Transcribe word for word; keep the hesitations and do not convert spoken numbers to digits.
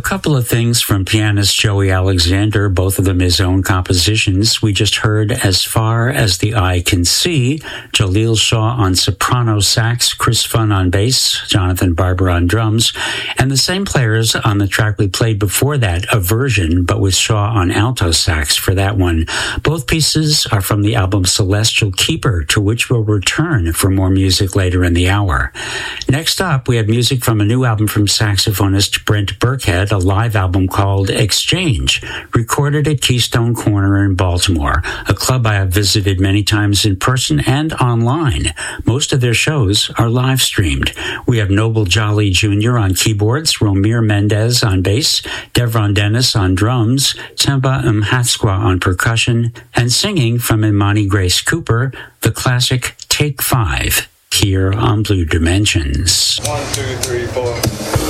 couple of things from pianist Joey Alexander, both of them his own compositions. We just heard As Far As the Eye Can See, Jaleel Shaw on soprano sax, Chris Funn on bass, Jonathan Barber on drums, and the same players on the track we played before that, a version, but with Shaw on alto sax for that one. Both pieces are from the album Celestial Keeper, to which we'll return for more music later in the hour. Next up, we have music from a new album from saxophonist Brent Burkhead, a live album called Exchange, recorded at Keystone Corner in Baltimore, a club I have visited many times in person and online. Most of their shows are live streamed. We have Noble Jolly Junior on keyboards, Romir Mendez on bass, Devron Dennis on drums, Temba Mhatsqua on percussion, and singing from Imani Grace Cooper, the classic Take Five, here on Blue Dimensions. One, two, three, four.